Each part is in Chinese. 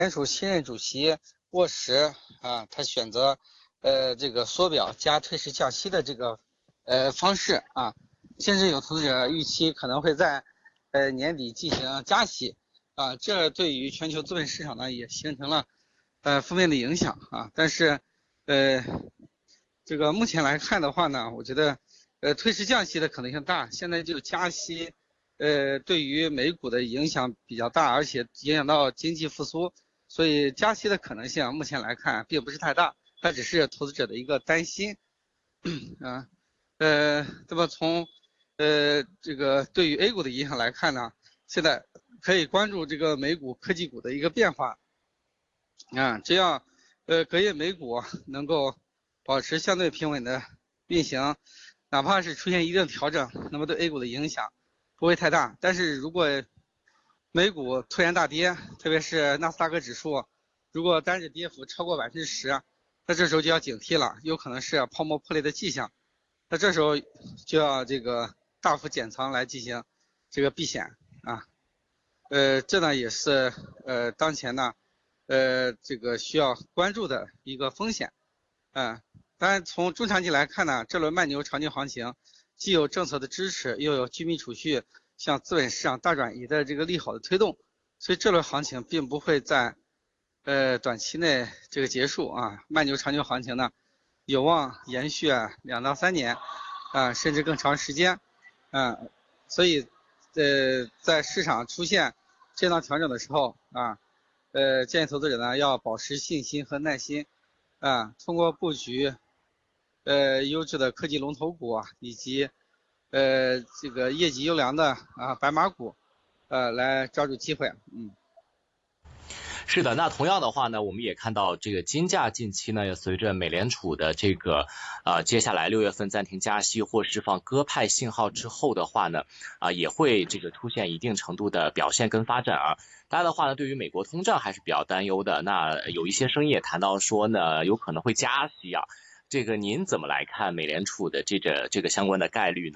联储新任主席沃什啊，他选择这个缩表加退市降息的这个方式啊，甚至有投资者预期可能会在年底进行加息啊，这对于全球资本市场呢也形成了负面的影响啊。但是这个目前来看的话呢，我觉得退市降息的可能性大，现在就加息对于美股的影响比较大，而且影响到经济复苏。所以加息的可能性目前来看并不是太大，它只是投资者的一个担心啊。那么从这个对于 A 股的影响来看呢，现在可以关注这个美股科技股的一个变化啊，只要隔夜美股能够保持相对平稳的运行，哪怕是出现一定调整，那么对 A 股的影响不会太大。但是如果美股突然大跌，特别是纳斯达克指数，如果单日跌幅超过10%，那这时候就要警惕了，有可能是泡沫破裂的迹象。那这时候就要这个大幅减仓来进行这个避险啊。这呢也是当前呢这个需要关注的一个风险。当然从中长期来看呢，这轮慢牛长牛行情既有政策的支持，又有居民储蓄向资本市场大转移的这个利好的推动，所以这轮行情并不会在短期内这个结束啊。慢牛长牛行情呢有望延续2到3年甚至更长时间所以在市场出现震荡调整的时候建议投资者呢要保持信心和耐心通过布局优质的科技龙头股以及这个业绩优良的白马股来抓住机会。 是的，那同样的话呢，我们也看到这个金价近期呢，随着美联储的这个接下来6月份暂停加息或释放鸽派信号之后的话呢，也会这个出现一定程度的表现跟发展大家的话呢，对于美国通胀还是比较担忧的。那有一些声音也谈到说呢，有可能会加息这个您怎么来看美联储的这个相关的概率呢？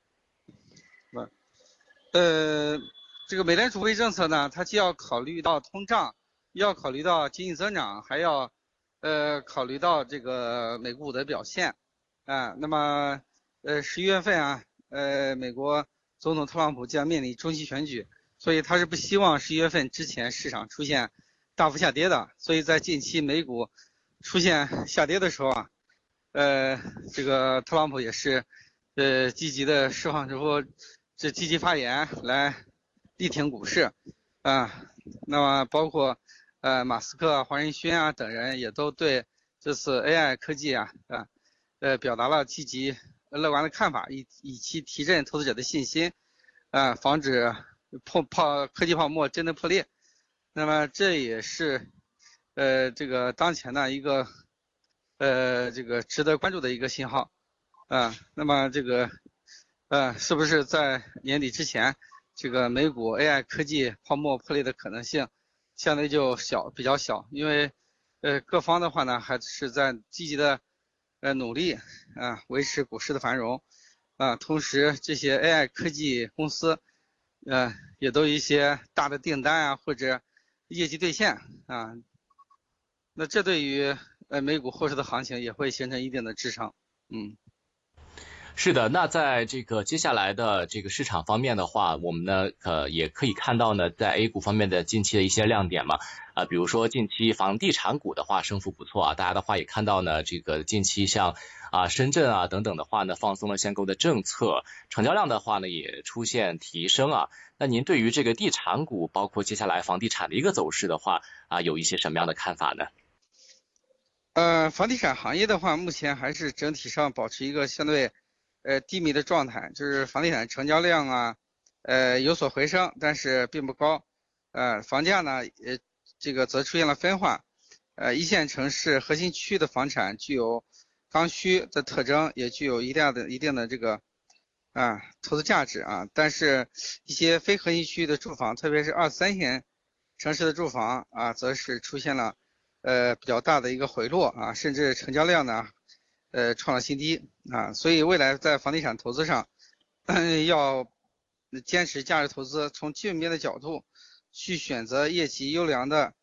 这个美联储货币政策呢，它既要考虑到通胀，要考虑到经济增长，还要考虑到这个美股的表现那么11月份美国总统特朗普将面临中期选举，所以他是不希望11月份之前市场出现大幅下跌的。所以在近期美股出现下跌的时候这个特朗普也是积极的释放之后积极发言来力挺股市那么包括马斯克、黄仁勋等人也都对这次 AI 科技表达了积极乐观的看法，以期提振投资者的信心防止科技泡沫真的破裂。那么这也是这个当前的一个这个值得关注的一个信号那么这个是不是在年底之前这个美股 AI 科技泡沫破裂的可能性相对就比较小，因为各方的话呢还是在积极的努力维持股市的繁荣同时这些 AI 科技公司也都有一些大的订单或者业绩兑现那这对于美股后市的行情也会形成一定的支撑。 是的，那在这个接下来的这个市场方面的话，我们呢也可以看到呢，在 A 股方面的近期的一些亮点嘛比如说近期房地产股的话升幅不错大家的话也看到呢，这个近期像深圳等等的话呢，放松了限购的政策，成交量的话呢也出现提升那您对于这个地产股，包括接下来房地产的一个走势的话有一些什么样的看法呢？ 房地产行业的话，目前还是整体上保持一个相对低迷的状态，就是房地产成交量有所回升，但是并不高。房价呢这个则出现了分化。一线城市核心区域的房产具有刚需的特征，也具有一定的这个投资价值但是一些非核心区域的住房，特别是2、3线城市的住房则是出现了比较大的一个回落甚至成交量呢创了新低所以未来在房地产投资上要坚持价值投资，从基本面的角度去选择业绩优良的